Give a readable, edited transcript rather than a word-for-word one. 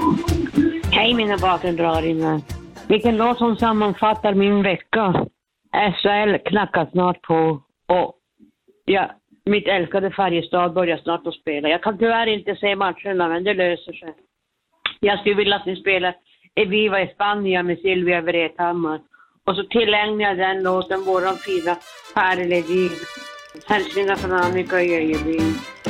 Hej mina vapendraringar. Vilken låt som sammanfattar min vecka. SHL knackar snart på och mitt älskade Färjestad börjar snart att spela. Jag kan tyvärr inte se matcherna, men det löser sig. Jag skulle vilja att ni spelar Eviva i Spanien med Silvia Vrethammar. Och så tillägnar jag den låten våran fina Per Ledin. Hälsningar från Annika i Öjebyn.